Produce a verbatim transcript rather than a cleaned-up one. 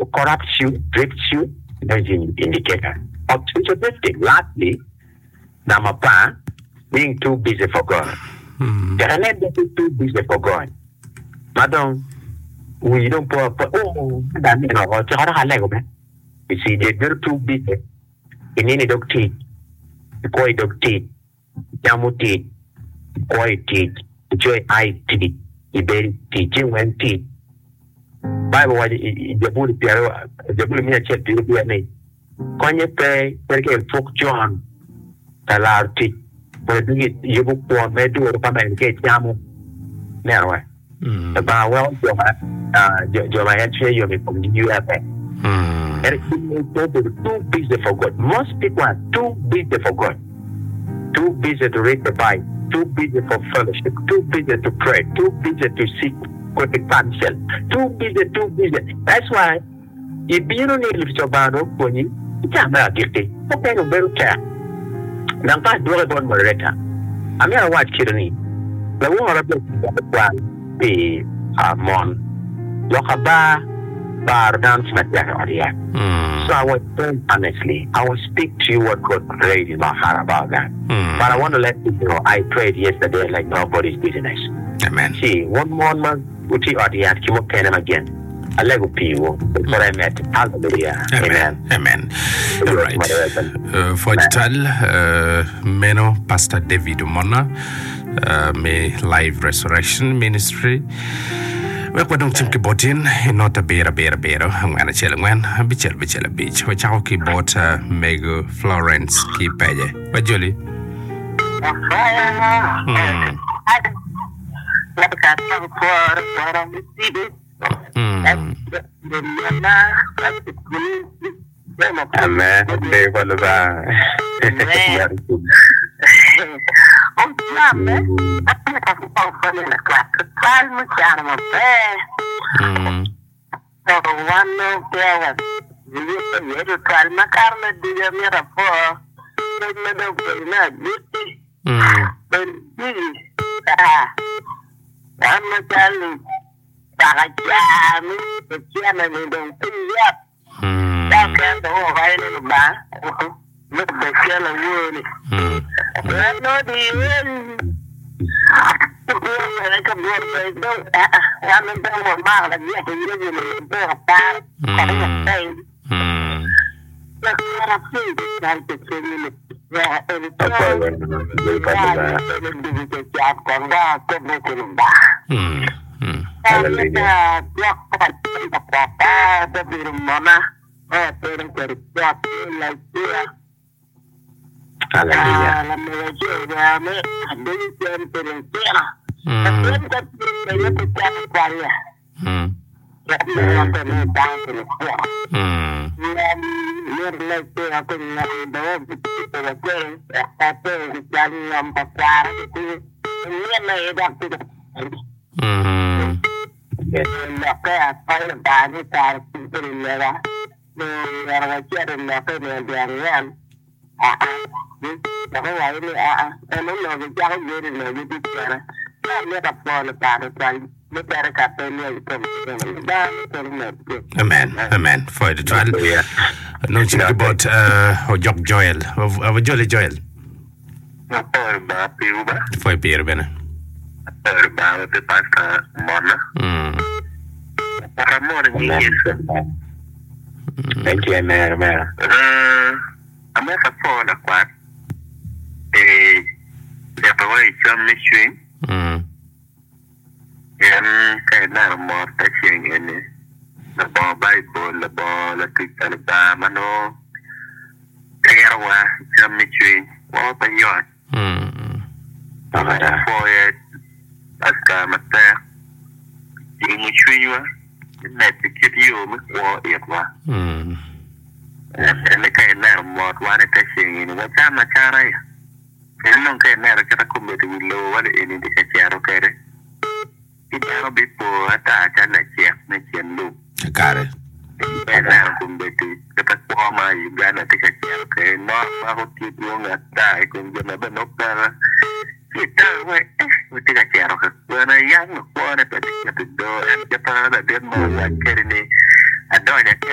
corrupts you, drifts you, as an indicator. Optimistic, lastly, number five, being too busy for God. Mm. The land that is too busy for God. Madam, we don't put, oh, that means, you see, they're too busy. In any doctor, the koi doctor, Yamuti, koi teach, joy I teach, the teaching when teach. Bible was the Buddha Piero, the Buddha Mia Chet, the Buddha. Konye pe perché il fuoco John dall'arti per dire io può me due per che siamo nero eh ma well io ma io io ma c'è io mi come you have and it's too busy for God. Most people are too busy for God, too busy to read the Bible, too busy for fellowship, too busy to pray, too busy to seek God counsel, too busy, too busy. That's why if you don't need to survive when you can't get it. Okay, no better care. Now, pass do a bon moderator. I'm going to watch Kidney. The one of the one be a mon. Lokaba bar dance material. So I was saying honestly, I will speak to you what God prayed in my heart about that. Mm. But I want to let you know, I prayed yesterday like nobody's business. Amen. See, one more month, would you already have to pay them again? I love people before I met. Hallelujah. Amen. Amen. All right. Uh, for the title, uh, Meno Pastor David Mona, uh, may Live Resurrection Ministry. We ko dong chim ki botin not a bear bear bear ang ana chela ngwan bichel bichel beach we chao ki bot Meg Florence ki peje ba joli mm Amen. They will ba. Oh, yeah, man. I'm going to go for the class. I'm going to go for the so one no there was you try my car do you need a for the middle of the duty. But ah, I'm not telling you, the chairman don't think yet. That can't go right in the back. Look at the killer wood. I know the I come here, don't I'm in the mile and yet you live in the bad. Look what I see, like the three minutes. Yeah, and it's all the job from there, come back to the bar. Hallelujah. The little mama, oh, parents are the job like this. Hallelujah. La mera me adui siempre entera. También que te yo te quiero cuaria. Mm. Ya me te me dan que lo sea. Mm. Yo le te a con la do te lo que hasta te ya ni han pasar que ni me da te. Mm. La que hasta el dani para te le da. No era que era la que me darían. Ah ah. Nó có vậy đi à em muốn nói với cháu gì thì nói với chị này nó gặp bò là cả được rồi nó ra cả tên này cầm ba tên này. Amen. Amen. For the trial. No chim about uh Jock Joel. Of Jolly Joel. Por ba piu ba. For beer bene. Por ba te pasa mona. Mm. Para amor ni eso. Thank you, Amen. Amen. Uh, I'm not a phone a quack. Eh, the boy some mission. Mm. And kind of more touching in it. The ball Bible, the ball, the Christian Bamano. Kaya some mission. What a yacht. Hmm. For it, as Kamata. In which we were, let the kid you or it was. Hmm. And the kind of more one touching in what time I carry. And non che nera che racconta di quello vale e di che chiaro che è il piano bipo attacca la chia ne chiendo care e nera con beti che per qua i gana che chiaro che no ma ho ti tu una dai con una bella per che tal e ti chiaro che buona yang buona per che tu do e che para da del mo la che ne adoi